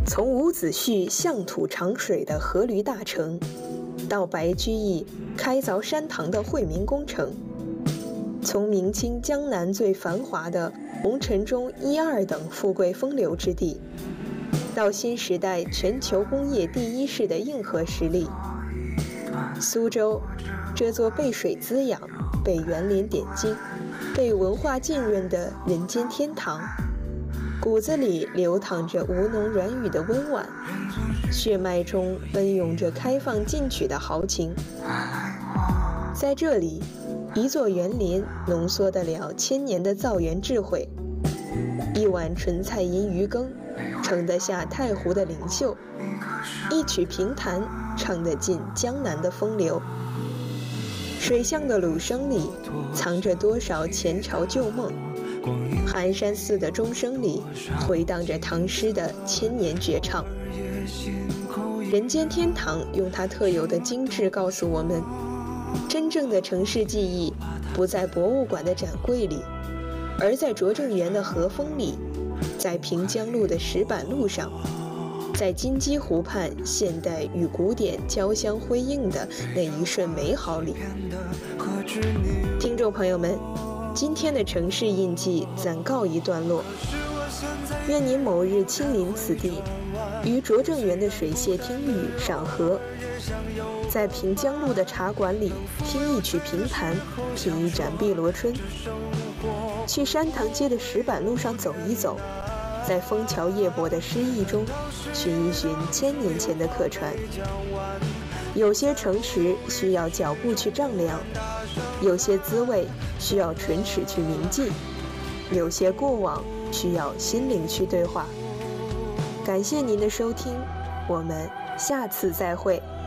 从伍子胥向土长水的阖闾大城，到白居易开凿山塘的惠民工程，从明清江南最繁华的红尘中1、2等富贵风流之地，到新时代全球工业第1市的硬核实力，苏州这座被水滋养、被园林点睛、被文化浸润的人间天堂，骨子里流淌着吴侬软语的温婉，血脉中奔涌着开放进取的豪情。在这里，一座园林浓缩得了1000年的造园智慧，一碗纯菜银鱼羹盛得下太湖的灵秀，一曲评弹唱得尽江南的风流。水巷的鲁声里藏着多少前朝旧梦，寒山寺的钟声里回荡着唐诗的1000年绝唱。人间天堂用它特有的精致告诉我们，真正的城市记忆不在博物馆的展柜里，而在拙政园的和风里，在平江路的石板路上，在金鸡湖畔现代与古典交相辉映的那一瞬美好里。听众朋友们，今天的城市印记暂告一段落，愿您某日亲临此地，于拙政园的水榭听雨赏荷，在平江路的茶馆里听一曲评弹，品一盏碧螺春，去山塘街的石板路上走一走，在枫桥夜泊的诗意中寻一寻1000年前的客船。有些诚实需要脚步去丈量，有些滋味需要唇齿去铭记，有些过往需要心灵去对话。感谢您的收听，我们下次再会。